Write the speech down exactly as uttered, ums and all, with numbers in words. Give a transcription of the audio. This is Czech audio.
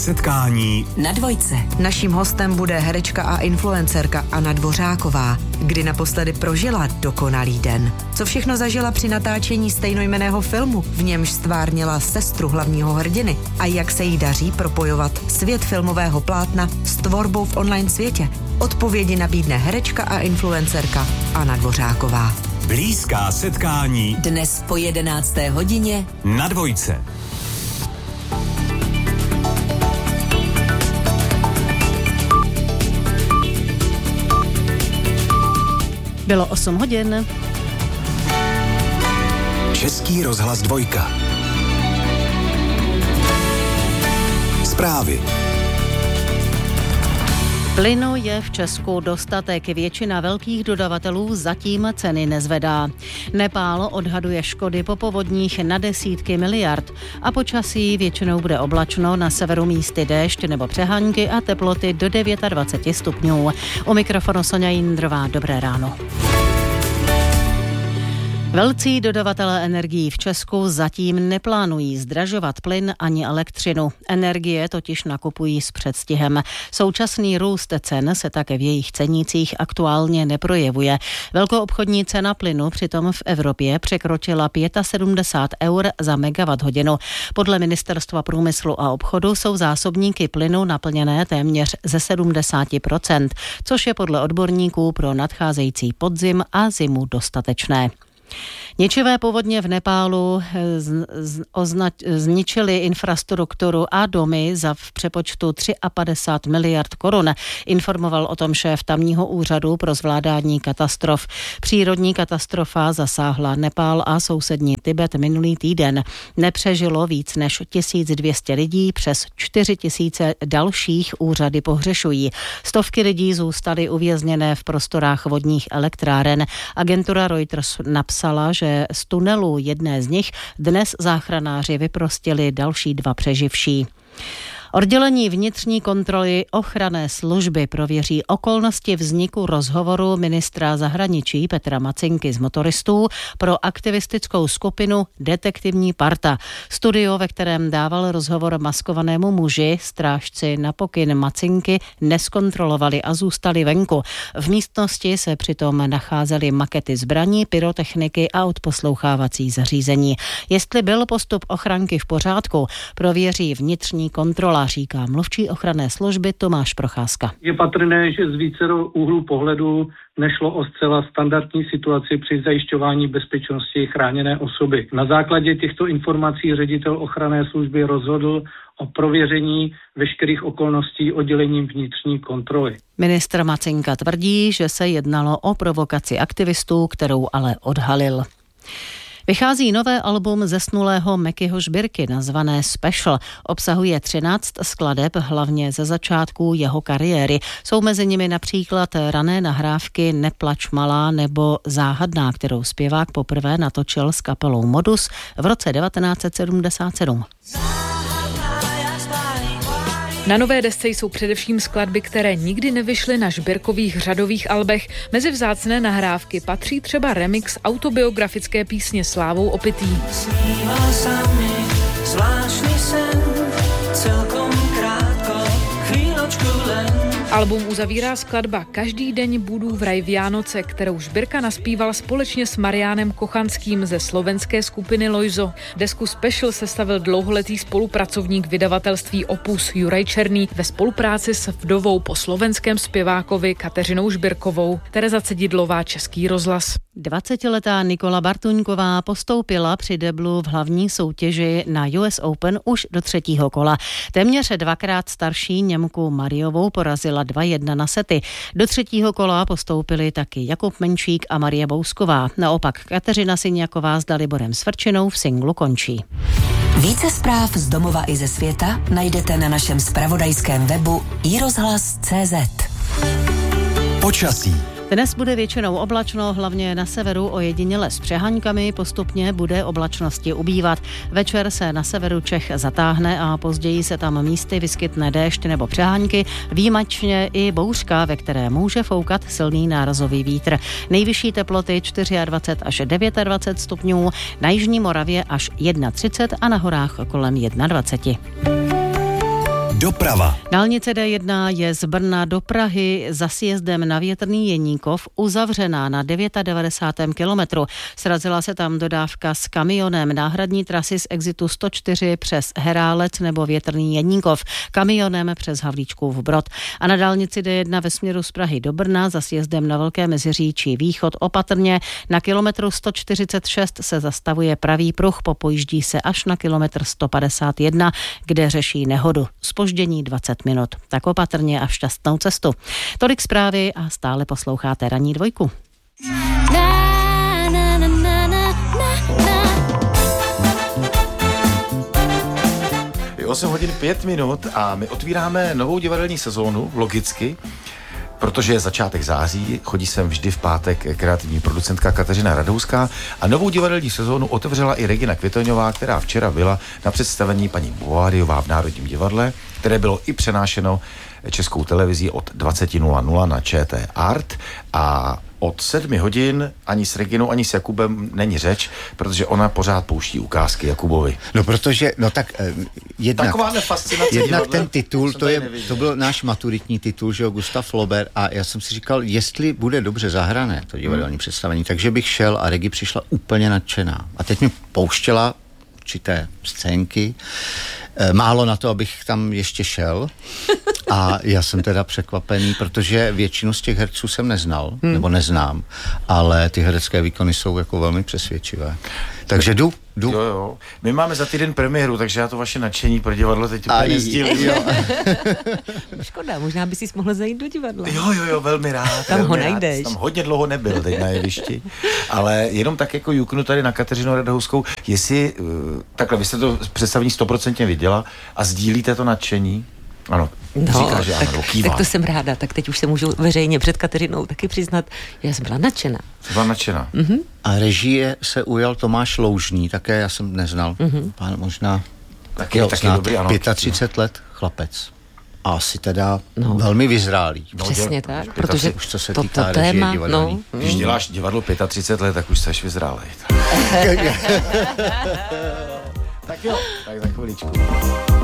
Setkání na dvojce. Naším hostem bude herečka a influencerka Anna Dvořáková. Kdy naposledy prožila dokonalý den? Co všechno zažila při natáčení stejnojmenného filmu, v němž stvárnila sestru hlavního hrdiny? A jak se jí daří propojovat svět filmového plátna s tvorbou v online světě? Odpovědi nabídne herečka a influencerka Anna Dvořáková. Blízká setkání dnes po jedenácté hodině na dvojce. Bylo osm hodin. Český rozhlas dvojka. Zprávy. Plynu je v Česku dostatek, většina velkých dodavatelů zatím ceny nezvedá. Nepál odhaduje škody po povodních na desítky miliard a počasí většinou bude oblačno, na severu místy déšť nebo přehánky a teploty do dvacet devět stupňů. U mikrofonu Sonja Jindrová, dobré ráno. Velcí dodavatelé energií v Česku zatím neplánují zdražovat plyn ani elektřinu. Energie totiž nakupují s předstihem. Současný růst cen se také v jejich cenících aktuálně neprojevuje. Velkoobchodní cena plynu přitom v Evropě překročila sedmdesát pět eur za megawatt hodinu. Podle Ministerstva průmyslu a obchodu jsou zásobníky plynu naplněné téměř ze sedmdesát procent, což je podle odborníků pro nadcházející podzim a zimu dostatečné. Ničivé povodně v Nepálu z, z, označ, zničily infrastrukturu a domy za v přepočtu padesát tři miliard korun. Informoval o tom šéf tamního úřadu pro zvládání katastrof. Přírodní katastrofa zasáhla Nepál a sousední Tibet minulý týden. Nepřežilo víc než tisíc dvě stě lidí, přes čtyři tisíce dalších úřady pohřešují. Stovky lidí zůstaly uvězněné v prostorách vodních elektráren. Agentura Reuters napsala, že z tunelu jedné z nich dnes záchranáři vyprostili další dva přeživší. Oddělení vnitřní kontroly ochranné služby prověří okolnosti vzniku rozhovoru ministra zahraničí Petra Macinky z Motoristů pro aktivistickou skupinu Detektivní parta. Studio, ve kterém dával rozhovor maskovanému muži, strážci na pokyn Macinky neskontrolovali a zůstali venku. V místnosti se přitom nacházely makety zbraní, pyrotechniky a odposlouchávací zařízení. Jestli byl postup ochranky v pořádku, prověří vnitřní kontrola, říká mluvčí ochranné služby Tomáš Procházka. Je patrné, že z vícero úhlů pohledu nešlo o zcela standardní situaci při zajišťování bezpečnosti chráněné osoby. Na základě těchto informací ředitel ochranné služby rozhodl o prověření veškerých okolností oddělením vnitřní kontroly. Ministr Macinka tvrdí, že se jednalo o provokaci aktivistů, kterou ale odhalil. Vychází nové album zesnulého Mekyho Žbirky, nazvané Special. Obsahuje třináct skladeb, hlavně ze začátku jeho kariéry. Jsou mezi nimi například rané nahrávky Neplač malá nebo Záhadná, kterou zpěvák poprvé natočil s kapelou Modus v roce devatenáct set sedmdesát sedm. Na nové desce jsou především skladby, které nikdy nevyšly na Žbirkových řadových albech. Mezi vzácné nahrávky patří třeba remix autobiografické písně Slávou opitý. Album uzavírá skladba Každý deň budu vraj Vianoce, kterou Žbirka naspíval společně s Mariánem Kochanským ze slovenské skupiny Lojzo. Desku Special sestavil dlouholetý spolupracovník vydavatelství Opus Juraj Černý ve spolupráci s vdovou po slovenském zpěvákovi Kateřinou Žbirkovou. Tereza Cedidlová, Český rozhlas. dvacetiletá Nikola Bartuňková postoupila při deblu v hlavní soutěži na U S Open už do třetího kola. Téměř dvakrát starší Němku Mariovou porazila dva jedna na sety. Do třetího kola postoupili taky Jakub Menšík a Marie Bousková. Naopak Kateřina Syňaková s Daliborem Svrčinou v singlu končí. Více zpráv z domova i ze světa najdete na našem zpravodajském webu i rozhlas tečka cé zet. Počasí. Dnes bude většinou oblačno, hlavně na severu ojediněle s přeháňkami, postupně bude oblačnosti ubývat. Večer se na severu Čech zatáhne a později se tam místy vyskytne déšť nebo přeháňky, výjimečně i bouřka, ve které může foukat silný nárazový vítr. Nejvyšší teploty dvacet čtyři až dvacet devět stupňů, na jižní Moravě až třicet jedna a na horách kolem dvacet jedna. Doprava. Dálnice D jedna je z Brna do Prahy za sjezdem na Větrný Jeníkov uzavřená na devadesátém devátém kilometru. Srazila se tam dodávka s kamionem náhradní trasy z exitu sto čtyři přes Herálec nebo Větrný Jeníkov, kamionem přes Havlíčkův Brod. A na dálnici D jedna ve směru z Prahy do Brna za sjezdem na Velké Meziříčí východ opatrně. Na kilometru sto čtyřicet šest se zastavuje pravý pruh, popojíždí se až na kilometr sto padesát jedna, kde řeší nehodu. Zpoždění dvacet minut. Tak opatrně a šťastnou cestu. Tolik zprávy a stále posloucháte Ranní dvojku. Na, na, na, na, na, na. Je osm hodin pět minut a my otvíráme novou divadelní sezónu, logicky, protože je začátek září, chodí sem vždy v pátek kreativní producentka Kateřina Radouská a novou divadelní sezónu otevřela i Regina Kvitoňová, která včera byla na představení paní Bováriová v Národním divadle, které bylo i přenášeno Českou televizí od dvacet nula nula na ČT Art a od sedmi hodin ani s Reginou, ani s Jakubem není řeč, protože ona pořád pouští ukázky Jakubovi. No protože, no tak jednak, takováhle fascinace jednak divadle, ten titul, to, je, to byl náš maturitní titul, že jo, Gustav Flaubert, a já jsem si říkal, jestli bude dobře zahrané to divadelní hmm. představení, takže bych šel a Regi přišla úplně nadšená. A teď mi pouštěla určité scénky, málo na to, abych tam ještě šel. A já jsem teda překvapený, protože většinu z těch herců jsem neznal, hmm. nebo neznám, ale ty herecké výkony jsou jako velmi přesvědčivé. Takže jdu, jdu. Jo, jo. My máme za týden premiéru, takže já to vaše nadšení pro divadlo teď úplně nezdílím. Škoda, možná by si mohl zajít do divadla. Jo, jo, jo, velmi rád. Tam velmi ho rád. najdeš. Tam hodně dlouho nebyl teď na jevišti, ale jenom tak jako juknu tady na Kateřinu Radouskou, jestli, takhle, vy jste to představení stoprocentně viděla a sdílíte to nadšení? Ano, no, říká, že tak, ano, kývá. Tak to jsem ráda, tak teď už se můžu veřejně před Kateřinou taky přiznat, že já jsem byla nadšená. Byla nadšená. Mm-hmm. A režie se ujal Tomáš Loužný, také já jsem neznal. Mm-hmm. Pán možná taky, jo, taky dobrý, ano. třicet pět let chlapec. A asi teda no. velmi vyzrálý. No, přesně no, tak, pět, protože už co se to, týká to téma, no. Když děláš divadlo třicet pět let, tak už jsi vyzrálej. Tak jo, tak za chviličku.